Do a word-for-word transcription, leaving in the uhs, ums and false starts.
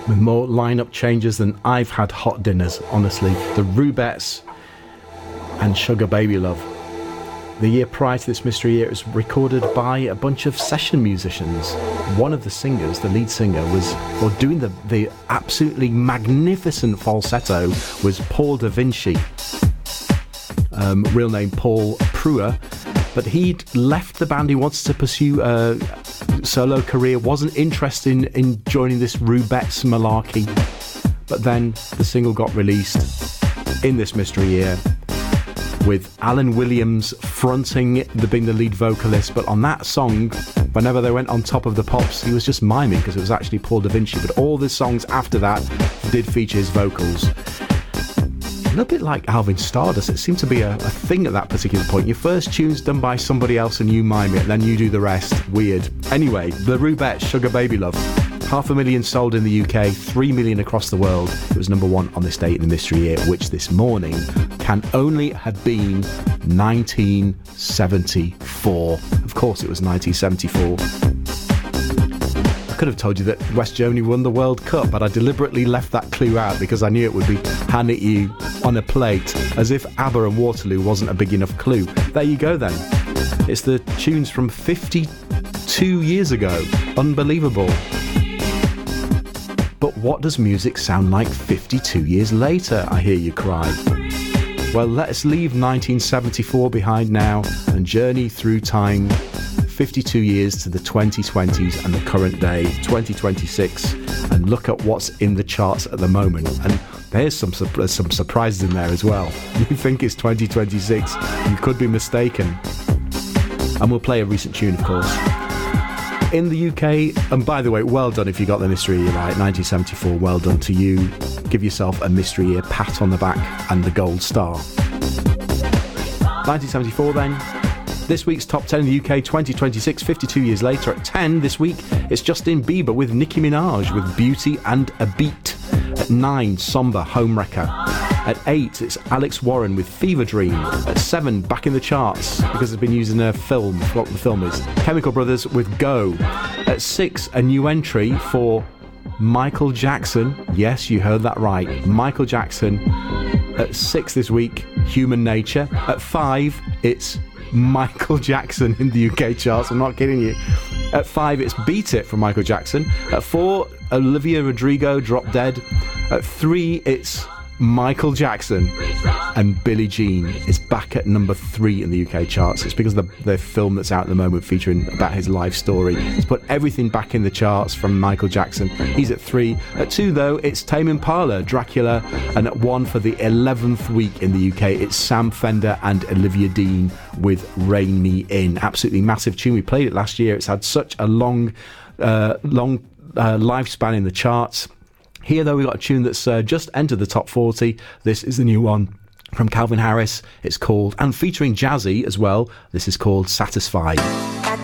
with more lineup changes than I've had hot dinners, honestly. The Rubettes and Sugar Baby Love. The year prior to this mystery year, it was recorded by a bunch of session musicians. One of the singers, the lead singer, was well, doing the, the absolutely magnificent falsetto was Paul Da Vinci, um, real name Paul Pruer, but he'd left the band. He wanted to pursue a solo career, wasn't interested in, in joining this Rubettes malarkey, but then the single got released in this mystery year, with Alan Williams fronting the being the lead vocalist. But on that song, whenever they went on Top of the Pops, he was just miming because it was actually Paul Da Vinci. But all the songs after that did feature his vocals. A little bit like Alvin Stardust. It seemed to be a, a thing at that particular point. Your first tune's done by somebody else and you mime it, and then you do the rest. Weird. Anyway, the Rubettes, Sugar Baby Love. Half a million sold in the U K, three million across the world. It was number one on this date in the mystery year, which this morning can only have been nineteen seventy-four. Of course it was nineteen seventy-four. I could have told you that West Germany won the World Cup, but I deliberately left that clue out because I knew it would be handed you on a plate, as if ABBA and Waterloo wasn't a big enough clue. There you go then. It's the tunes from fifty-two years ago. Unbelievable. But what does music sound like fifty-two years later, I hear you cry? Well, let us leave nineteen seventy-four behind now and journey through time fifty-two years to the twenty twenties and the current day, twenty twenty-six, and look at what's in the charts at the moment. And there's some, there's some surprises in there as well. You think it's twenty twenty-six, you could be mistaken. And we'll play a recent tune, of course. In the U K, and by the way, well done if you got the mystery year right, nineteen seventy-four, well done to you. Give yourself a mystery year pat on the back and the gold star. nineteen seventy-four then, this week's top ten in the U K, twenty twenty-six, fifty-two years later. At ten this week, it's Justin Bieber with Nicki Minaj with Beauty and a Beat. At nine, Somber, Homewrecker. At eight, it's Alex Warren with Fever Dream. At seven, back in the charts because it's been used in a film. I forgot what the film is. Chemical Brothers with Go. At six, a new entry for Michael Jackson. Yes, you heard that right. Michael Jackson. At six this week, Human Nature. At five, it's Michael Jackson in the U K charts. I'm not kidding you. At five, it's Beat It from Michael Jackson. At four, Olivia Rodrigo, Drop Dead. At three, it's Michael Jackson, and Billie Jean is back at number three in the U K charts. It's because of the, the film that's out at the moment featuring about his life story. It's put everything back in the charts from Michael Jackson. He's at three. At two, though, it's Tame Impala, Dracula, and at one for the eleventh week in the U K, it's Sam Fender and Olivia Dean with Rein Me In. Absolutely massive tune. We played it last year. It's had such a long, uh, long uh, lifespan in the charts. Here, though, we've got a tune that's uh, just entered the top forty. This is the new one from Calvin Harris. It's called, and featuring Jazzy as well, this is called Satisfied.